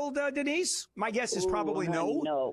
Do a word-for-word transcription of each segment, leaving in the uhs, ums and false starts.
killed uh, Denise? My guess is probably Ooh, honey, no. No.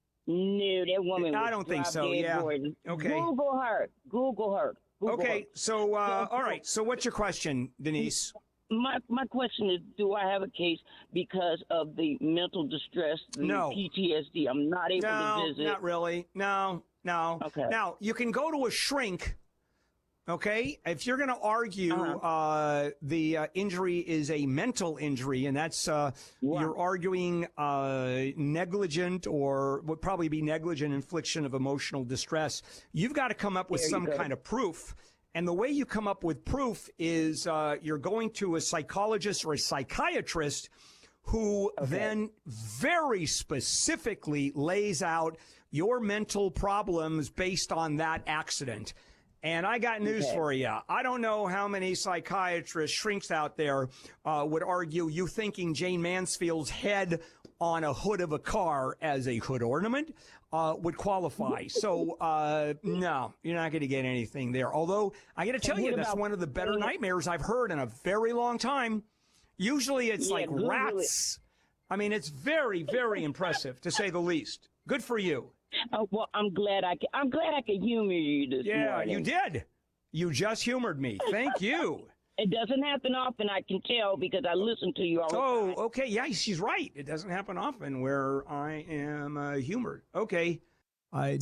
No, that woman I was don't think drop so, dead yeah. Gordon. Okay. Google her. Google her. Google Okay, her. so, uh, So- all right. So what's your question, Denise? My my question is, do I have a case because of the mental distress, the No. P T S D? I'm not able No, to visit. not really. No, no. Okay. Now, you can go to a shrink, okay? If you're going to argue Uh-huh. uh, the uh, injury is a mental injury, and that's, uh, Wow. you're arguing uh, negligent or would probably be negligent infliction of emotional distress, you've got to come up with There you some go. kind of proof. And the way you come up with proof is uh, you're going to a psychologist or a psychiatrist who then very specifically lays out your mental problems based on that accident. And I got news Okay. for you. I don't know how many psychiatrists, shrinks out there uh, would argue you thinking Jane Mansfield's head on a hood of a car as a hood ornament uh, would qualify. So, uh, no, you're not going to get anything there. Although, I got to tell what you, that's about- one of the better nightmares I've heard in a very long time. Usually it's Yeah, like Google rats. I mean, it's very, very impressive, to say the least. Good for you. Oh, well, I'm glad I can, I'm glad I could humor you this Yeah, morning. you did. You just humored me. Thank you. It doesn't happen often, I can tell, because I listen to you all the Oh, time. okay. Yeah, she's right. It doesn't happen often where I am uh, humored. Okay. Uh,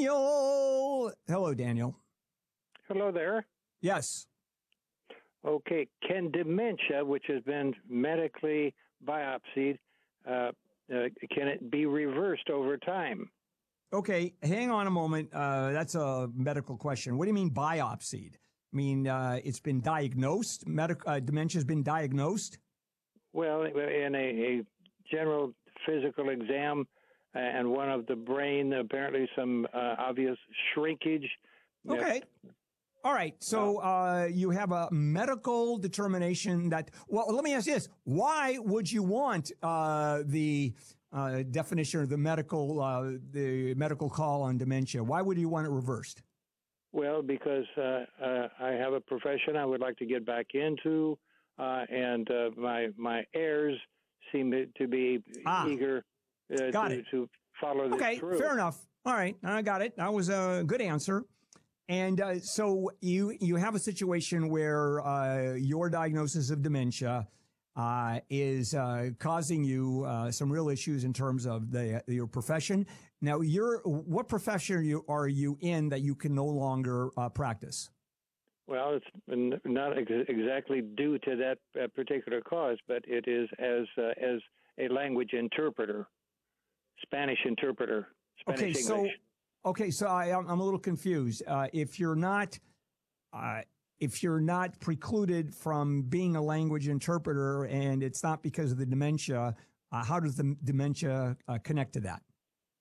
Daniel. Hello, Daniel. Hello there. Yes. Okay, can dementia, which has been medically biopsied, uh, uh, can it be reversed over time? Okay. Hang on a moment. Uh, that's a medical question. What do you mean biopsied? I mean, uh, it's been diagnosed. Medic- uh, dementia's been diagnosed. Well, in a, a general physical exam uh, and one of the brain, apparently some uh, obvious shrinkage. Okay. All right. So uh, you have a medical determination that, well, let me ask you this. Why would you want uh, the uh, definition of the medical, uh, the medical call on dementia? Why would you want it reversed? Well, because uh, uh, I have a profession I would like to get back into, uh, and uh, my my heirs seem to be Ah. eager uh, Got to, it. to follow this Okay, through. fair enough. All right, I got it. That was a good answer. And uh, so you you have a situation where uh, your diagnosis of dementia uh, is uh, causing you uh, some real issues in terms of the your profession. Now, you're what profession are you, are you in that you can no longer uh, practice? Well, it's n- not ex- exactly due to that uh, particular cause, but it is as uh, as a language interpreter, Spanish interpreter, Spanish Okay, English. so okay, so I, I'm I'm a little confused. Uh, if you're not, uh, if you're not precluded from being a language interpreter, and it's not because of the dementia, uh, how does the dementia uh, connect to that?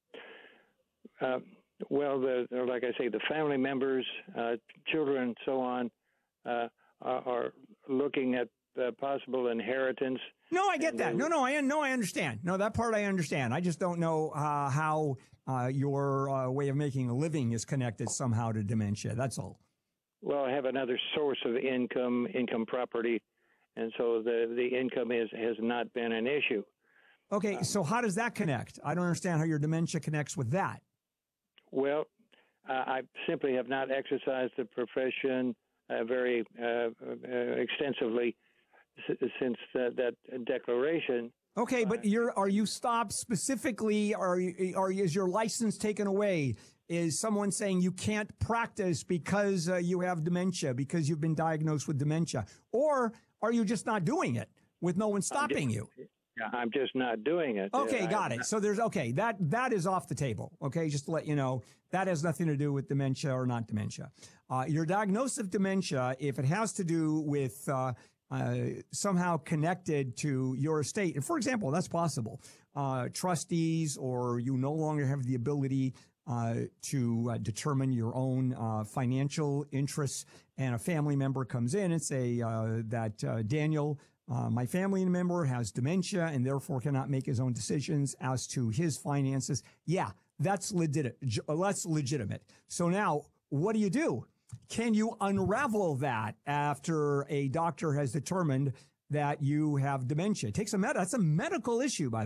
Uh, well, the, like I say, the family members, uh, children, and so on, uh, are, are looking at uh, possible inheritance. No, I get And that. they- No, no, I no, I understand. No, that part I understand. I just don't know uh, how uh, your uh, way of making a living is connected somehow to dementia. That's all. Well, I have another source of income, income property, and so the the income is has not been an issue. Okay, so how does that connect? I don't understand how your dementia connects with that. Well, uh, I simply have not exercised the profession uh, very uh, uh, extensively s- since that, that declaration. Okay, but you're are you stopped specifically? Are you, are you, is your license taken away? Is someone saying you can't practice because uh, you have dementia, because you've been diagnosed with dementia, or are you just not doing it with no one stopping you? Yeah, I'm just not doing it. Okay, Uh, got it. So there's okay that that is off the table. Okay, just to let you know that has nothing to do with dementia or not dementia. Uh, your diagnosis of dementia, if it has to do with uh, uh, somehow connected to your estate, and for example, that's possible. Uh, trustees, or you no longer have the ability uh, to uh, determine your own uh, financial interests, and a family member comes in and say uh, that uh, Daniel. Uh, my family member has dementia and therefore cannot make his own decisions as to his finances. Yeah, that's legit. That's legitimate. So now, what do you do? Can you unravel that after a doctor has determined that you have dementia? It takes a med- that's a medical issue, by the way.